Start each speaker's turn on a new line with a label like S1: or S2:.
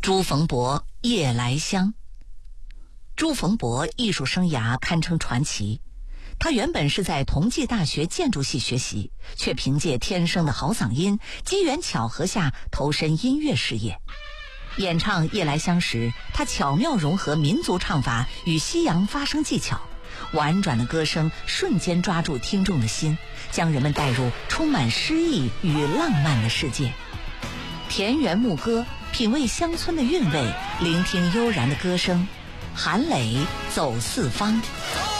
S1: 朱逢博夜来香。朱逢博艺术生涯堪称传奇，他原本是在同济大学建筑系学习，却凭借天生的好嗓音，机缘巧合下投身音乐事业。演唱《夜来香》时，他巧妙融合民族唱法与西洋发声技巧，婉转的歌声瞬间抓住听众的心，将人们带入充满诗意与浪漫的世界。田园牧歌，品味乡村的韵味，聆听悠然的歌声，韩磊走四方。